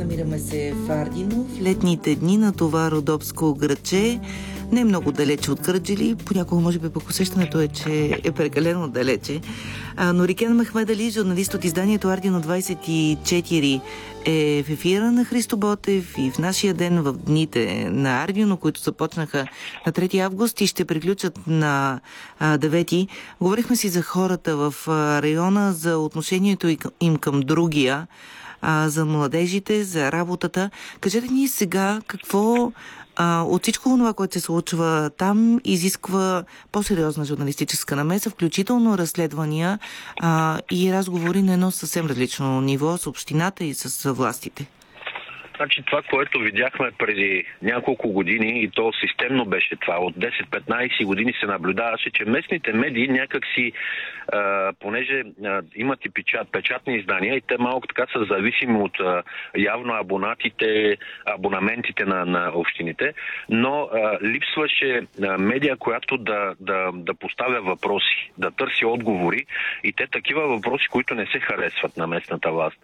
Намираме се в Ардино, в летните дни на това родопско градче. Не много далече от Кърджали, понякога може би пък усещането е, че е прекалено далече. Но Рикен Мехмедали, журналист от изданието Ардино 24, е в ефира на Христо Ботев и в нашия ден, в дните на Ардино, които започнаха на 3 август и ще приключат на 9. Говорихме си за хората в района, за отношението им към другия, за младежите, за работата. Кажете ни сега какво от всичко това, което се случва там, изисква по-сериозна журналистическа намеса, включително разследвания и разговори на едно съвсем различно ниво с общината и с властите. Значи това, което видяхме преди няколко години, и то системно беше това, от 10-15 години се наблюдаваше, че местните медии някакси, понеже имат и печатни издания, и те малко така са зависими от явно абонаментите на общините, но липсваше медия, която да поставя въпроси, да търси отговори, и те такива въпроси, които не се харесват на местната власт.